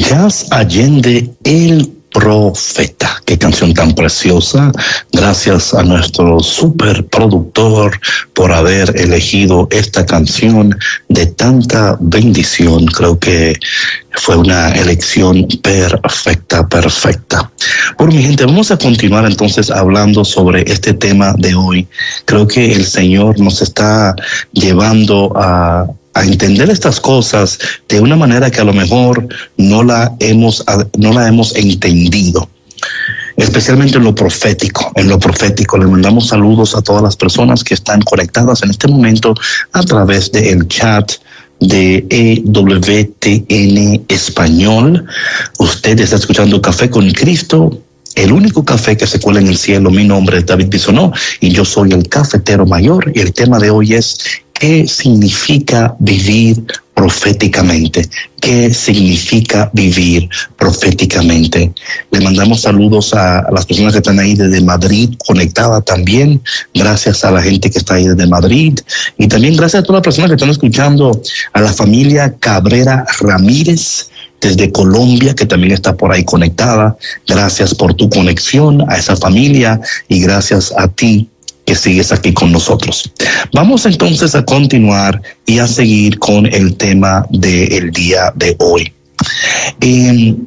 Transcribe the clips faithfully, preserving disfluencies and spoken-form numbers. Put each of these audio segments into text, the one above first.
Jazz Allende, el profeta. Qué canción tan preciosa. Gracias a nuestro super productor por haber elegido esta canción de tanta bendición. Creo que fue una elección perfecta, perfecta. Bueno, mi gente, vamos a continuar entonces hablando sobre este tema de hoy. Creo que el Señor nos está llevando a a entender estas cosas de una manera que a lo mejor no la hemos, no la hemos entendido, especialmente en lo profético. En lo profético le mandamos saludos a todas las personas que están conectadas en este momento a través del chat de E W T N Español. Usted está escuchando Café con Cristo, el único café que se cuela en el cielo. Mi nombre es David Bisonó y yo soy el cafetero mayor, y el tema de hoy es: ¿qué significa vivir proféticamente? ¿Qué significa vivir proféticamente? Le mandamos saludos a, a las personas que están ahí desde Madrid conectada también. Gracias a la gente que está ahí desde Madrid. Y también gracias a todas las personas que están escuchando, a la familia Cabrera Ramírez desde Colombia, que también está por ahí conectada. Gracias por tu conexión a esa familia y gracias a ti que sigues aquí con nosotros. Vamos entonces a continuar y a seguir con el tema del día de hoy. Eh,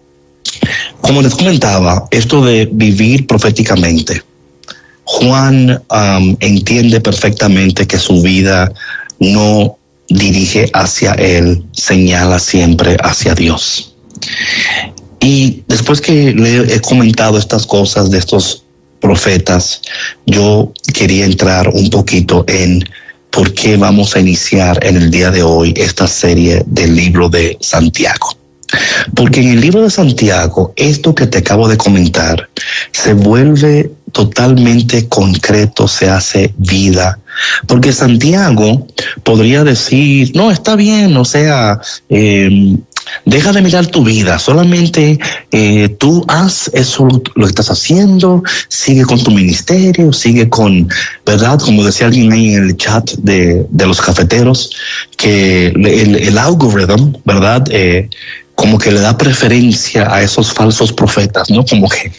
como les comentaba, esto de vivir proféticamente, Juan um, entiende perfectamente que su vida no dirige hacia él, señala siempre hacia Dios. Y después que le he comentado estas cosas de estos profetas, yo quería entrar un poquito en por qué vamos a iniciar en el día de hoy esta serie del libro de Santiago. Porque en el libro de Santiago, esto que te acabo de comentar se vuelve totalmente concreto, se hace vida. Porque Santiago podría decir, no, está bien, o sea, eh, deja de mirar tu vida, solamente eh, tú haz eso, lo que estás haciendo, sigue con tu ministerio, sigue con, ¿verdad? Como decía alguien ahí en el chat de, de los cafeteros, que el, el algoritmo, ¿verdad? Eh, como que le da preferencia a esos falsos profetas, ¿no? Como que...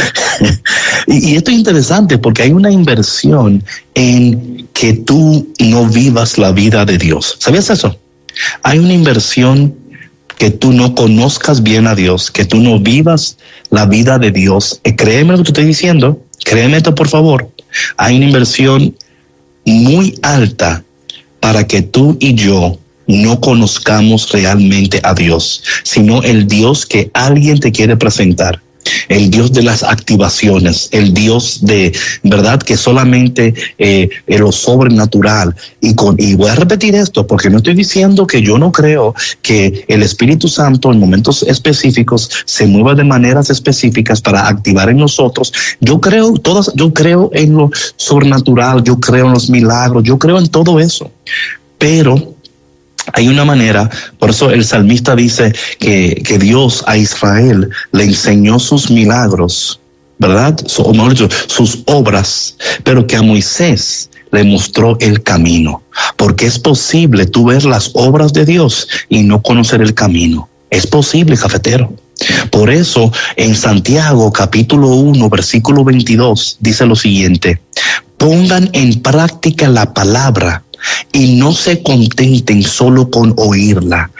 y, y esto es interesante porque hay una inversión en que tú no vivas la vida de Dios. ¿Sabías eso? Hay una inversión que tú no conozcas bien a Dios, que tú no vivas la vida de Dios. Eh, créeme lo que te estoy diciendo, créeme esto por favor. Hay una inversión muy alta para que tú y yo no conozcamos realmente a Dios, sino el Dios que alguien te quiere presentar. El Dios de las activaciones, el Dios de verdad que solamente eh, en lo sobrenatural. Y, con, y voy a repetir esto porque no estoy diciendo que yo no creo que el Espíritu Santo en momentos específicos se mueva de maneras específicas para activar en nosotros. Yo creo todas, yo creo en lo sobrenatural, yo creo en los milagros, yo creo en todo eso. Pero hay una manera, por eso el salmista dice que, que Dios a Israel le enseñó sus milagros, ¿verdad? O mejor dicho, sus obras, pero que a Moisés le mostró el camino. Porque es posible tú ver las obras de Dios y no conocer el camino. Es posible, cafetero. Por eso en Santiago capítulo uno versículo veintidós dice lo siguiente: pongan en práctica la palabra y no se contenten solo con oírla,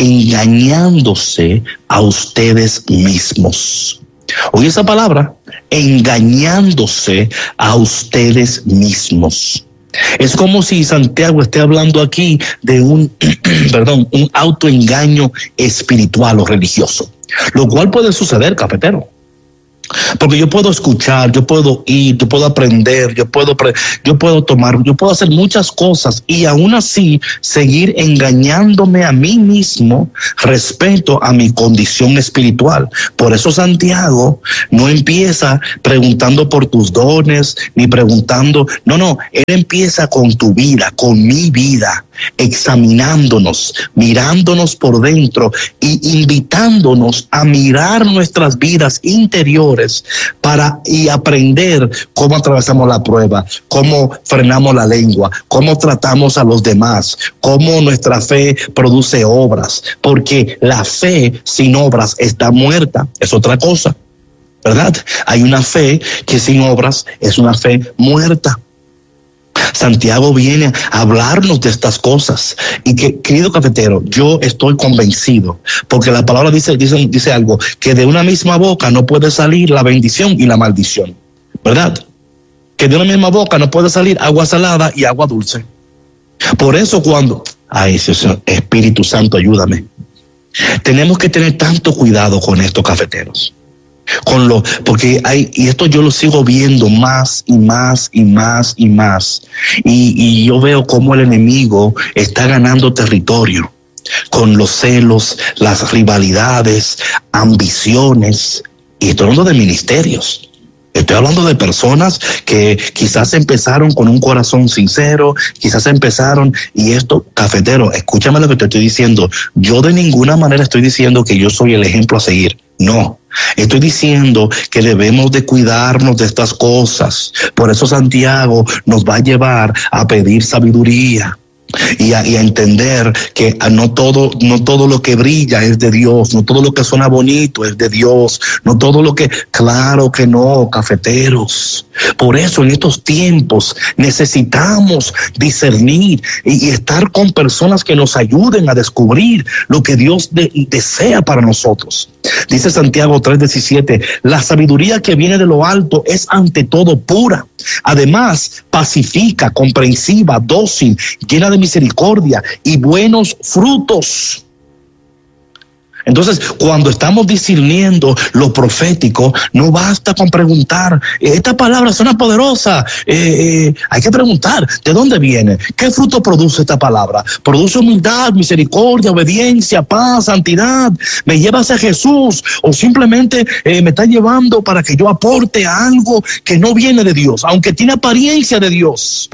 engañándose a ustedes mismos. Oye esa palabra, engañándose a ustedes mismos. Es como si Santiago esté hablando aquí de un, perdón, un autoengaño espiritual o religioso, lo cual puede suceder, cafetero. Porque yo puedo escuchar, yo puedo ir, yo puedo aprender, yo puedo, yo puedo tomar, yo puedo hacer muchas cosas y aún así seguir engañándome a mí mismo respecto a mi condición espiritual. Por eso Santiago no empieza preguntando por tus dones, ni preguntando, no, no, él empieza con tu vida, con mi vida. examinándonos, mirándonos por dentro y invitándonos a mirar nuestras vidas interiores para y aprender cómo atravesamos la prueba, cómo frenamos la lengua, cómo tratamos a los demás, cómo nuestra fe produce obras, porque la fe sin obras está muerta, es otra cosa, ¿verdad? Hay una fe que sin obras es una fe muerta. Santiago viene a hablarnos de estas cosas y que, querido cafetero, yo estoy convencido, porque la palabra dice, dice, dice algo, que de una misma boca no puede salir la bendición y la maldición, ¿verdad? Que de una misma boca no puede salir agua salada y agua dulce. Por eso cuando, ay, Espíritu Santo, ayúdame, tenemos que tener tanto cuidado con estos cafeteros. Con lo, porque hay, y esto yo lo sigo viendo más y más y más y más, y, y yo veo cómo el enemigo está ganando territorio con los celos, las rivalidades, ambiciones, y estoy hablando de ministerios. Estoy hablando de personas que quizás empezaron con un corazón sincero, quizás empezaron, y esto, cafetero, escúchame lo que te estoy diciendo. Yo de ninguna manera estoy diciendo que yo soy el ejemplo a seguir. No, estoy diciendo que debemos de cuidarnos de estas cosas. Por eso Santiago nos va a llevar a pedir sabiduría. Y a, y a entender que no todo, no todo lo que brilla es de Dios, no todo lo que suena bonito es de Dios, no todo lo que, claro que no, cafeteros. Por eso en estos tiempos necesitamos discernir y, y estar con personas que nos ayuden a descubrir lo que Dios de, desea para nosotros. Dice Santiago tres diecisiete, la sabiduría que viene de lo alto es ante todo pura. Además, pacifica, comprensiva, dócil, llena de misericordia y buenos frutos. Entonces, cuando estamos discerniendo lo profético, no basta con preguntar, esta palabra suena poderosa, eh, eh, hay que preguntar, ¿de dónde viene? ¿Qué fruto produce esta palabra? ¿Produce humildad, misericordia, obediencia, paz, santidad? ¿Me lleva hacia Jesús? ¿O simplemente eh, me está llevando para que yo aporte algo que no viene de Dios, aunque tiene apariencia de Dios?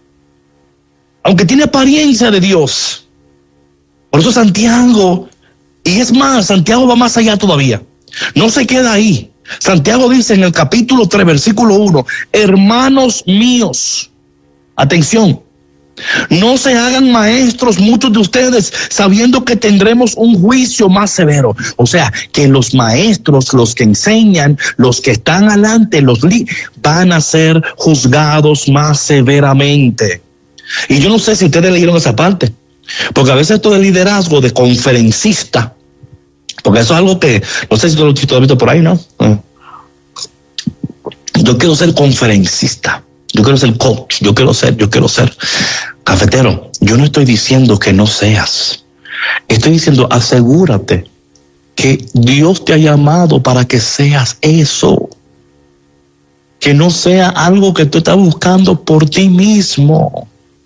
Aunque tiene apariencia de Dios. Por eso Santiago... Y es más, Santiago va más allá todavía. No se queda ahí. Santiago dice en el capítulo tres, versículo uno, hermanos míos, atención, no se hagan maestros muchos de ustedes sabiendo que tendremos un juicio más severo. O sea, que los maestros, los que enseñan, los que están adelante, los li- van a ser juzgados más severamente. Y yo no sé si ustedes leyeron esa parte. Porque a veces esto de liderazgo, de conferencista, porque eso es algo que, no sé si tú lo has visto por ahí, ¿no? Yo quiero ser conferencista, yo quiero ser coach, yo quiero ser, yo quiero ser cafetero. Yo no estoy diciendo que no seas, estoy diciendo asegúrate que Dios te ha llamado para que seas eso, que no sea algo que tú estás buscando por ti mismo.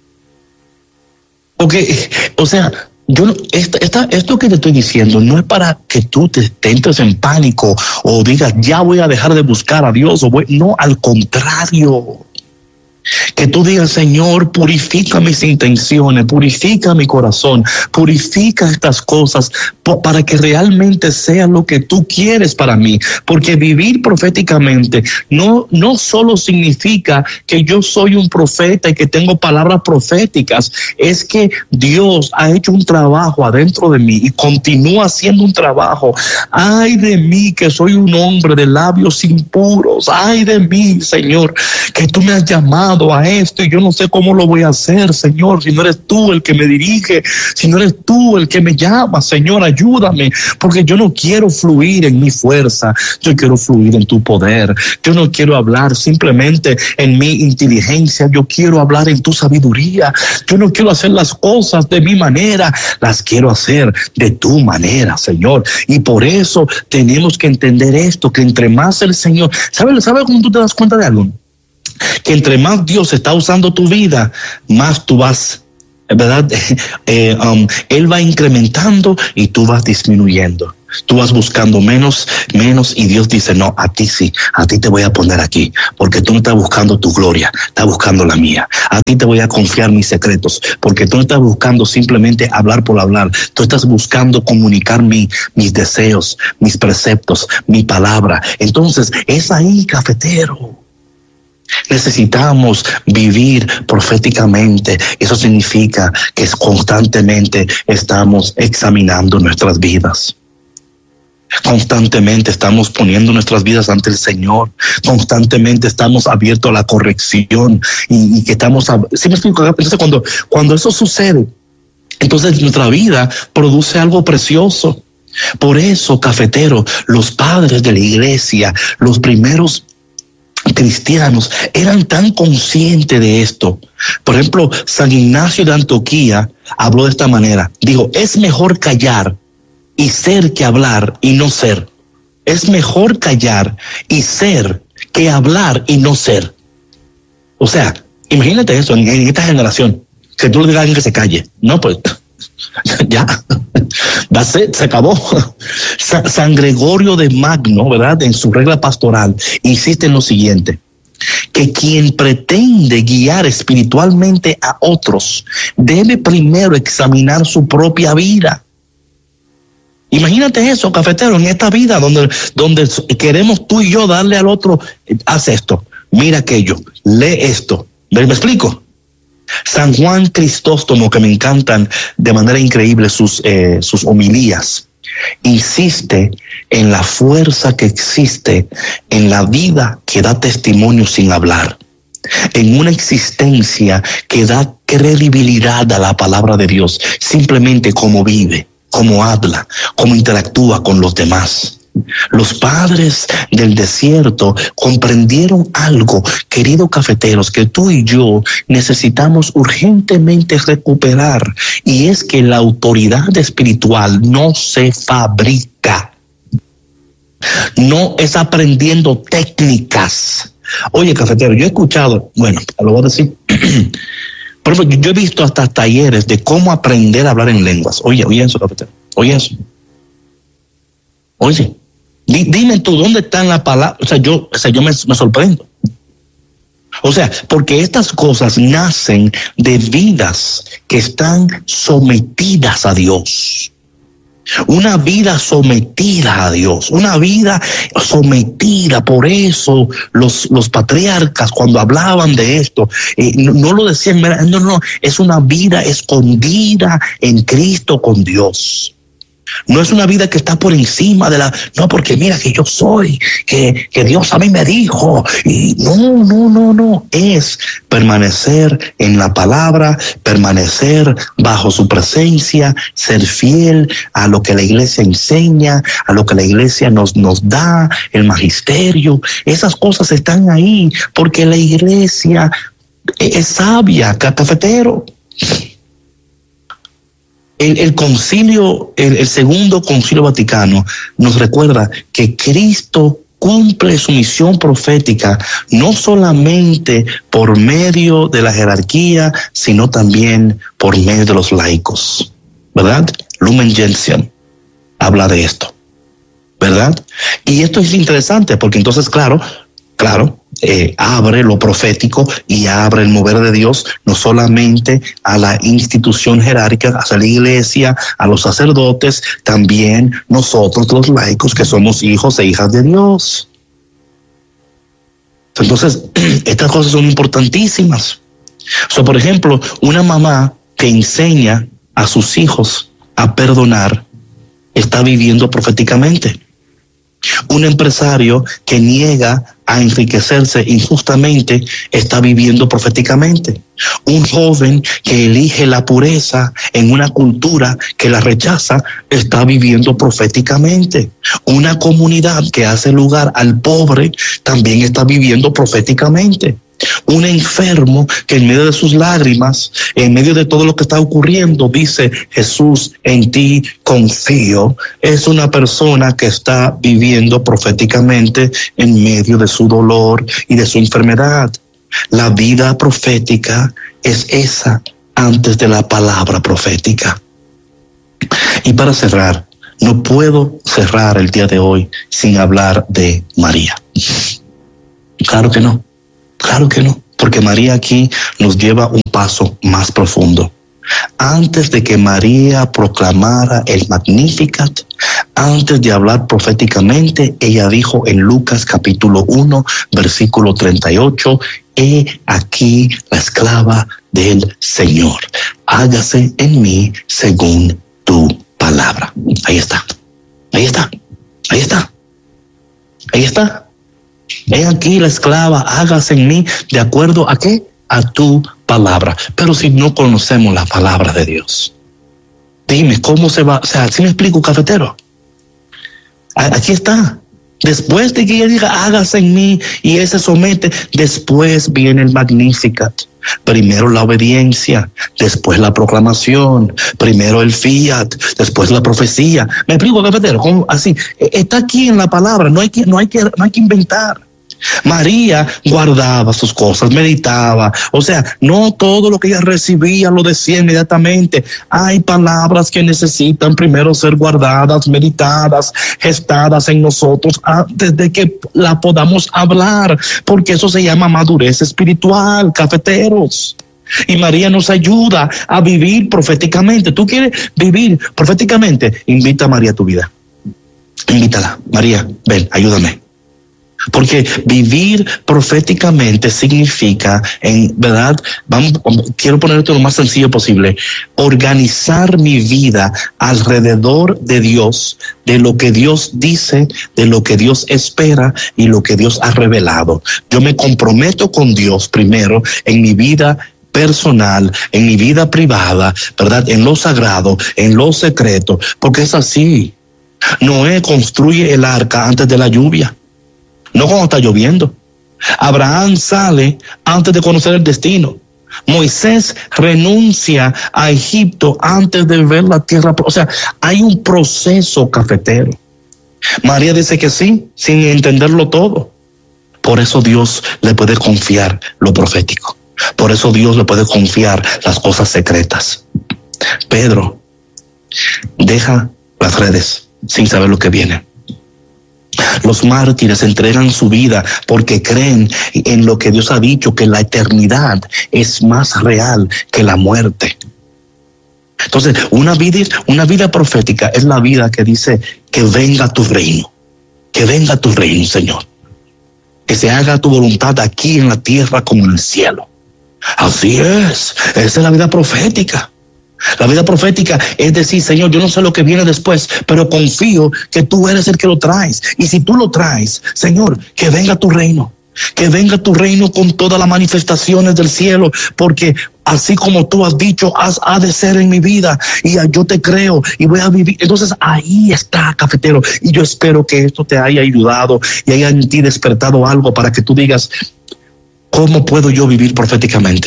Porque, o sea, yo no, esta, esta, esto que te estoy diciendo no es para que tú te, te entres en pánico o digas, ya voy a dejar de buscar a Dios. O voy, no, al contrario. Que tú digas, Señor, purifica mis intenciones, purifica mi corazón, purifica estas cosas po- para que realmente sea lo que tú quieres para mí. Porque vivir proféticamente no, no solo significa que yo soy un profeta y que tengo palabras proféticas, es que Dios ha hecho un trabajo adentro de mí y continúa haciendo un trabajo. Ay de mí que soy un hombre de labios impuros, ay de mí, Señor, que tú me has llamado a esto y yo no sé cómo lo voy a hacer, Señor, si no eres tú el que me dirige, si no eres tú el que me llama, Señor, ayúdame, porque yo no quiero fluir en mi fuerza, yo quiero fluir en tu poder, yo no quiero hablar simplemente en mi inteligencia, yo quiero hablar en tu sabiduría, yo no quiero hacer las cosas de mi manera, las quiero hacer de tu manera, Señor, y por eso tenemos que entender esto, que entre más el Señor, ¿sabes sabe cómo tú te das cuenta de algo? Que entre más Dios está usando tu vida, más tú vas, ¿verdad? Eh, um, él va incrementando y tú vas disminuyendo. Tú vas buscando menos, menos y Dios dice, no, a ti sí, a ti te voy a poner aquí, porque tú no estás buscando tu gloria, estás buscando la mía. A ti te voy a confiar mis secretos, porque tú no estás buscando simplemente hablar por hablar, tú estás buscando comunicar mi, mis deseos, mis preceptos, mi palabra. Entonces, es ahí, cafetero. Necesitamos vivir proféticamente. Eso significa que constantemente estamos examinando nuestras vidas. Constantemente estamos poniendo nuestras vidas ante el Señor. Constantemente estamos abiertos a la corrección y, y que estamos... ¿Sí me explico? Entonces, cuando, cuando eso sucede, entonces nuestra vida produce algo precioso. Por eso, cafetero, los padres de la iglesia, los primeros cristianos, eran tan conscientes de esto. Por ejemplo, San Ignacio de Antioquía habló de esta manera. Dijo, es mejor callar y ser que hablar y no ser. Es mejor callar y ser que hablar y no ser. O sea, imagínate eso en, en esta generación, que tú le digas a alguien que se calle. No, pues ya, va a ser, se acabó. San, San Gregorio de Magno, ¿verdad? En su regla pastoral, insiste en lo siguiente, que quien pretende guiar espiritualmente a otros debe primero examinar su propia vida. Imagínate eso, cafetero, en esta vida donde, donde queremos tú y yo darle al otro, haz esto, mira aquello, lee esto. ¿Me explico? San Juan Crisóstomo, que me encantan de manera increíble sus, eh, sus homilías, insiste en la fuerza que existe en la vida que da testimonio sin hablar, en una existencia que da credibilidad a la palabra de Dios, simplemente como vive, cómo habla, cómo interactúa con los demás. Los padres del desierto comprendieron algo, queridos cafeteros, que tú y yo necesitamos urgentemente recuperar, y es que la autoridad espiritual no se fabrica, no es aprendiendo técnicas. Oye, cafetero, yo he escuchado, bueno, lo voy a decir, por ejemplo, yo he visto hasta talleres de cómo aprender a hablar en lenguas. Oye, oye eso, cafetero. Oye eso. Oye, di, dime tú, ¿dónde están las palabras? O sea, yo, o sea, yo me, me sorprendo. O sea, porque estas cosas nacen de vidas que están sometidas a Dios. Una vida sometida a Dios, una vida sometida. Por eso los, los patriarcas, cuando hablaban de esto, eh, no, no lo decían, no, no, es una vida escondida en Cristo con Dios. No es una vida que está por encima de la... No, porque mira que yo soy, que, que Dios a mí me dijo. Y no, no, no, no. Es permanecer en la palabra, permanecer bajo su presencia, ser fiel a lo que la iglesia enseña, a lo que la iglesia nos, nos da, el magisterio. Esas cosas están ahí porque la iglesia es sabia, cafetero. El, el concilio, el, el segundo concilio vaticano nos recuerda que Cristo cumple su misión profética no solamente por medio de la jerarquía, sino también por medio de los laicos, ¿verdad? Lumen Gentium habla de esto, ¿verdad? Y esto es interesante porque entonces, claro, claro, eh, abre lo profético y abre el mover de Dios no solamente a la institución jerárquica, a la iglesia, a los sacerdotes, también nosotros los laicos que somos hijos e hijas de Dios. Entonces, estas cosas son importantísimas. O sea, por ejemplo, una mamá que enseña a sus hijos a perdonar está viviendo proféticamente. Un empresario que niega a enriquecerse injustamente está viviendo proféticamente. Un joven que elige la pureza en una cultura que la rechaza está viviendo proféticamente. Una comunidad que hace lugar al pobre también está viviendo proféticamente. Un enfermo que en medio de sus lágrimas, en medio de todo lo que está ocurriendo, dice: Jesús, en ti confío. Es una persona que está viviendo proféticamente en medio de su dolor y de su enfermedad. La vida profética es esa antes de la palabra profética. Y para cerrar, no puedo cerrar el día de hoy sin hablar de María. Claro que no, claro que no, porque María aquí nos lleva un paso más profundo. Antes de que María proclamara el Magnificat, antes de hablar proféticamente, ella dijo en Lucas capítulo uno, versículo treinta y ocho, he aquí la esclava del Señor, hágase en mí según tu palabra. Ahí está, ahí está, ahí está, ahí está. He aquí la esclava, hágase en mí de acuerdo a qué, a tu palabra. Pero si no conocemos la palabra de Dios, dime cómo se va, o sea, ¿sí me explico, cafetero? Aquí está. Después de que ella diga, hágase en mí, y él se somete, después viene el Magnificat. Primero la obediencia, después la proclamación, primero el fiat, después la profecía. ¿Me explico, cafetero? ¿Cómo? Así, está aquí en la palabra, no hay que, no hay que, no hay que inventar. María guardaba sus cosas, meditaba, o sea, no todo lo que ella recibía lo decía inmediatamente. Hay palabras que necesitan primero ser guardadas, meditadas, gestadas en nosotros antes de que la podamos hablar, porque eso se llama madurez espiritual, cafeteros. Y María nos ayuda a vivir proféticamente. ¿Tú quieres vivir proféticamente? Invita a María a tu vida. Invítala. María, ven, ayúdame. Porque vivir proféticamente significa, en verdad, vamos, quiero ponerte lo más sencillo posible, organizar mi vida alrededor de Dios, de lo que Dios dice, de lo que Dios espera y lo que Dios ha revelado. Yo me comprometo con Dios primero en mi vida personal, en mi vida privada, ¿verdad? En lo sagrado, en lo secreto, porque es así. Noé construye el arca antes de la lluvia. No cuando está lloviendo. Abraham sale antes de conocer el destino. Moisés renuncia a Egipto antes de ver la tierra. O sea, hay un proceso, cafetero. María dice que sí, sin entenderlo todo. Por eso Dios le puede confiar lo profético. Por eso Dios le puede confiar las cosas secretas. Pedro deja las redes sin saber lo que viene. Los mártires entregan su vida porque creen en lo que Dios ha dicho, que la eternidad es más real que la muerte. Entonces, una vida, una vida profética es la vida que dice que venga tu reino, que venga tu reino, Señor. Que se haga tu voluntad aquí en la tierra como en el cielo. Así es, esa es la vida profética. La vida profética es decir, Señor, yo no sé lo que viene después, pero confío que tú eres el que lo traes. Y si tú lo traes, Señor, que venga tu reino, que venga tu reino con todas las manifestaciones del cielo, porque así como tú has dicho, has, ha de ser en mi vida, y yo te creo y voy a vivir. Entonces ahí está, cafetero, y yo espero que esto te haya ayudado y haya en ti despertado algo para que tú digas, ¿cómo puedo yo vivir proféticamente?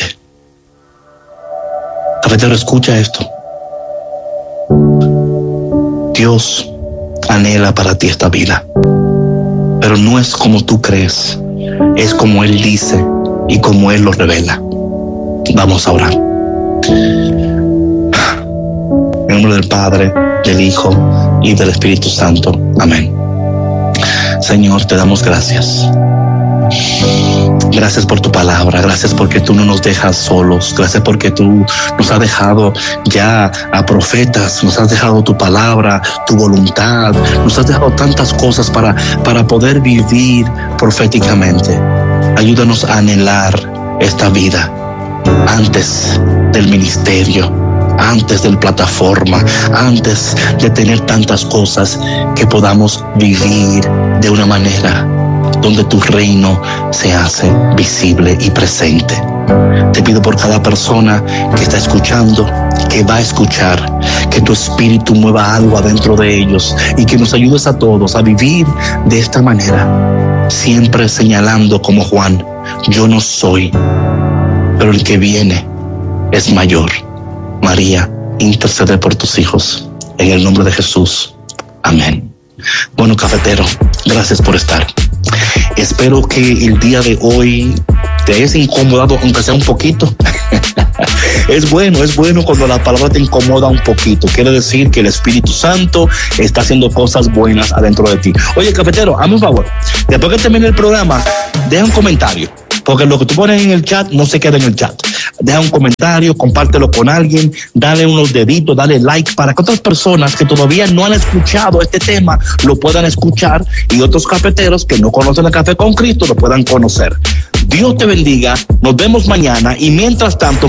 Cafetero, escucha esto. Dios anhela para ti esta vida, pero no es como tú crees, es como Él dice y como Él lo revela. Vamos a orar. En nombre del Padre, del Hijo y del Espíritu Santo. Amén. Señor, te damos gracias. Gracias por tu palabra, gracias porque tú no nos dejas solos, gracias porque tú nos has dejado ya a profetas, nos has dejado tu palabra, tu voluntad, nos has dejado tantas cosas para, para poder vivir proféticamente. Ayúdanos a anhelar esta vida antes del ministerio, antes del plataforma, antes de tener tantas cosas, que podamos vivir de una manera donde tu reino se hace visible y presente. Te pido por cada persona que está escuchando, que va a escuchar, que tu espíritu mueva algo adentro de ellos y que nos ayudes a todos a vivir de esta manera, siempre señalando como Juan, yo no soy, pero el que viene es mayor. María, intercede por tus hijos, en el nombre de Jesús. Amén. Bueno, cafetero, gracias por estar. Espero que el día de hoy te hayas incomodado, aunque sea un poquito. Es bueno, es bueno cuando la palabra te incomoda un poquito. Quiere decir que el Espíritu Santo está haciendo cosas buenas adentro de ti. Oye, cafetero, hazme un favor. Después que termine el programa, deja un comentario. Porque lo que tú pones en el chat no se queda en el chat. Deja un comentario, compártelo con alguien, dale unos deditos, dale like para que otras personas que todavía no han escuchado este tema lo puedan escuchar y otros cafeteros que no conocen el Café con Cristo lo puedan conocer. Dios te bendiga, nos vemos mañana y mientras tanto